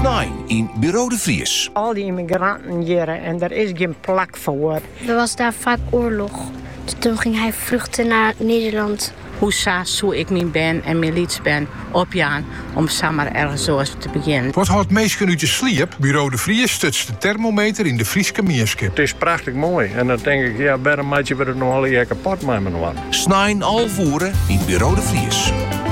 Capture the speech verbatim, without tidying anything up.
Snij in Bureau de Vries. Al die immigranten hier en er is geen plak voor. Er was daar vaak oorlog. Dus toen ging hij vluchten naar Nederland. Hoe saas hoe ik mijn ben en mijn lieds ben opjaan om samen ergens zo te beginnen. Wat houdt meestal uit de sliep? Bureau de Vries stutst de thermometer in de Frieske Meerskip. Het is prachtig mooi. En dan denk ik, ja, waarom maak je het nog al hier kapot met me? Snij alvoeren in Bureau de Vries.